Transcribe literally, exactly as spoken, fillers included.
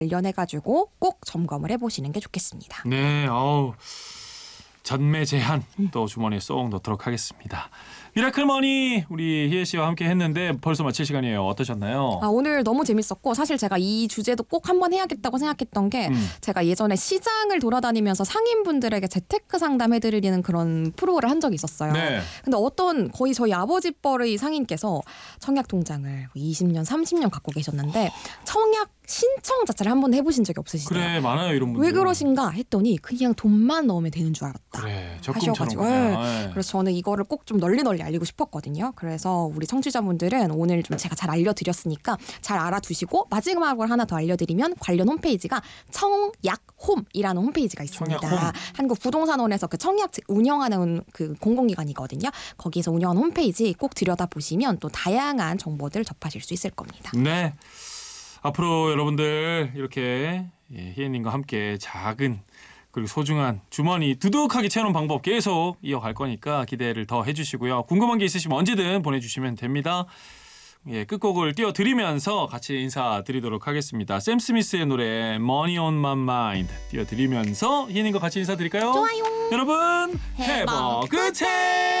관련해가지고 꼭 점검을 해보시는 게 좋겠습니다. 네, 어우, 전매 제한 또 주머니에 쏙 넣도록 하겠습니다. 미라클 머니 우리 희애 씨와 함께 했는데 벌써 마칠 시간이에요. 어떠셨나요? 아, 오늘 너무 재밌었고 사실 제가 이 주제도 꼭 한번 해야겠다고 생각했던 게 음. 제가 예전에 시장을 돌아다니면서 상인분들에게 재테크 상담해드리는 그런 프로를 한 적이 있었어요. 네. 근데 어떤 거의 저희 아버지 뻘의 상인께서 청약 통장을 이십 년, 삼십 년 갖고 계셨는데 청약 신청 자체를 한번 해보신 적이 없으시대요. 그래, 많아요 이런 분들. 왜 그러신가 했더니 그냥 돈만 넣으면 되는 줄 알았다. 그래, 적금처럼 하셔가지고. 그래요. 네. 네. 그래서 저는 이거를 꼭 좀 널리 널리 알리고 싶었거든요. 그래서 우리 청취자분들은 오늘 좀 제가 잘 알려드렸으니까 잘 알아두시고 마지막으로 하나 더 알려드리면 관련 홈페이지가 청약홈이라는 홈페이지가 있습니다. 청약홈. 한국부동산원에서 그 청약 운영하는 그 공공기관이거든요. 거기서 운영하는 홈페이지 꼭 들여다보시면 또 다양한 정보들 접하실 수 있을 겁니다. 네. 앞으로 여러분들 이렇게 예, 희애님과 함께 작은 그리고 소중한 주머니 두둑하게 채우는 방법 계속 이어갈 거니까 기대를 더 해주시고요. 궁금한 게 있으시면 언제든 보내주시면 됩니다. 예, 끝곡을 띄워드리면서 같이 인사드리도록 하겠습니다. 샘 스미스의 노래 Money on My Mind 띄워드리면서 희애님과 같이 인사드릴까요? 좋아요. 여러분 해버 해버 끝에